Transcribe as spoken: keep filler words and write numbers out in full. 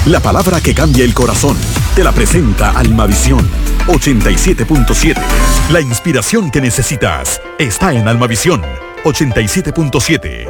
La palabra que cambia el corazón. Te la presenta Almavisión ochenta y siete punto siete. La inspiración que necesitas está en Almavisión ochenta y siete punto siete.